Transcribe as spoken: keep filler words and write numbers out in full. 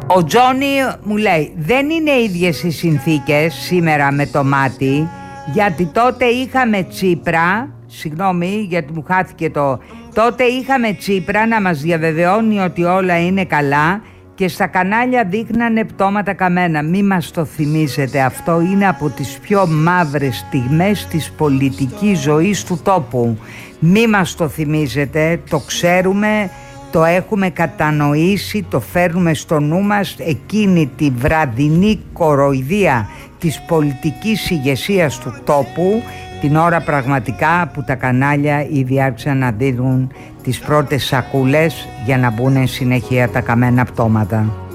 Ο Τζόνι μου λέει, δεν είναι ίδιες οι συνθήκες σήμερα με το μάτι, γιατί τότε είχαμε Τσίπρα, συγγνώμη γιατί μου χάθηκε το, τότε είχαμε Τσίπρα να μας διαβεβαιώνει ότι όλα είναι καλά και στα κανάλια δείχνανε πτώματα καμένα. Μη μας το θυμίζετε, αυτό είναι από τις πιο μαύρες στιγμές της πολιτικής ζωής του τόπου. Μη μας το θυμίζετε, το ξέρουμε, το έχουμε κατανοήσει, το φέρνουμε στο νου μας, εκείνη τη βραδινή κοροϊδία της πολιτικής ηγεσίας του τόπου, την ώρα πραγματικά που τα κανάλια ήδη άρχισαν να δίνουν τις πρώτες σακούλες για να μπουν συνεχεία τα καμένα πτώματα.